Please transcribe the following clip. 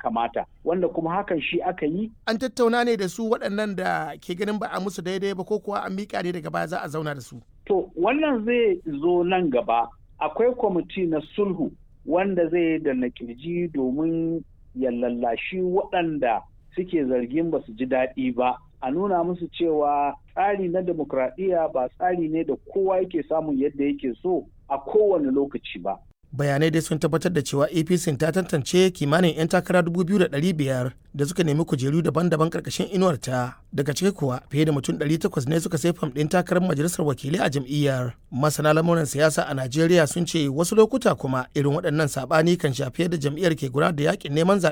kamata, wanda kuma hakan shi aka yi. An tattauna ne da su waɗannan da ke ganin ba a musu daidai ba, ko kuwa an miƙa ne daga baya za a zauna da su? To wannan zai zo nan gaba. Akwai kwamiti na sulhu wanda zai da na kirji domin ya lallashi waɗanda suke zargin ba su ji daɗi ba, a nuna musu cewa tsari na demokradiyya ba tsari ne da kowa yake samun yadda yake so a kowane lokaci ba. Bayanai dai sun tabbatar da cewa APC ta tantance kimanin 'yan takara 2,500 da suka nemi kujeru daban-daban karkashin inuwarta. Daga ciki kuwa fiye da mutum 800 ne suka sai fam ɗin takarar majalisar wakilai a jam'iyyar. Masana lamuran siyasa a Najeriya sun ce wasu lokuta kuma irin waɗannan saɓani kan shafi yadda jam'iyyar ke gudanar da yakin neman zaɓe